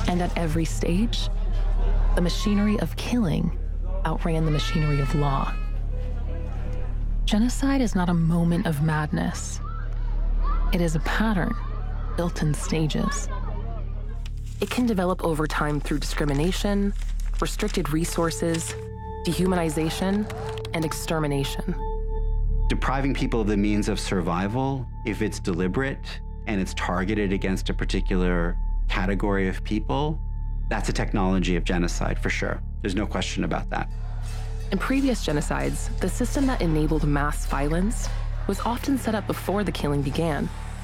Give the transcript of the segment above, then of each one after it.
And at every stage, the machinery of killing outran the machinery of law. Genocide is not a moment of madness. It is a pattern built in stages. It can develop over time through discrimination, restricted resources, dehumanization, and extermination. Depriving people of the means of survival, if it's deliberate and it's targeted against a particular category of people, that's a technology of genocide for sure. There's no question about that. In previous genocides, the system that enabled mass violence was often set up before the killing began.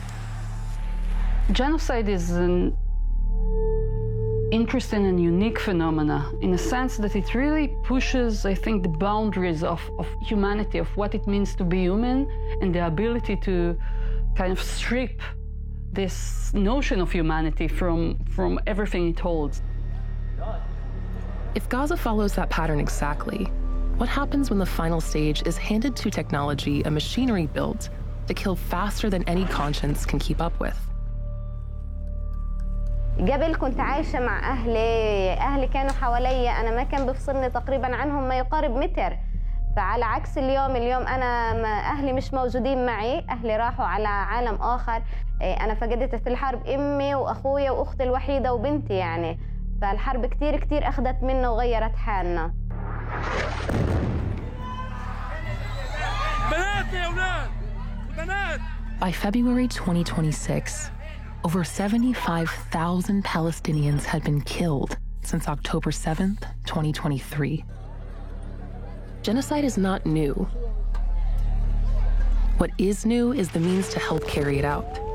Genocide is an interesting and unique phenomena in a sense that it really pushes, I think, the boundaries of humanity, of what it means to be human, and the ability to kind of strip this notion of humanity from everything it holds. If Gaza follows that pattern exactly, what happens when the final stage is handed to technology, a machinery built to kill faster than any conscience can keep up with? قبل كنت عايشة مع أهلي كانوا حوالي، أنا ما كان بفصلني تقريبا عنهم ما يقارب متر. فعلى عكس اليوم أنا أهلي مش موجودين معي، أهلي راحوا على عالم آخر. أنا فقدت في الحرب أمي وأخويا وأختي الوحيدة وبنتي يعني. فالحرب كتير أخذت منا وغيرت حالنا. By February 2026, over 75,000 Palestinians had been killed since October 7th, 2023. Genocide is not new. What is new is the means to help carry it out.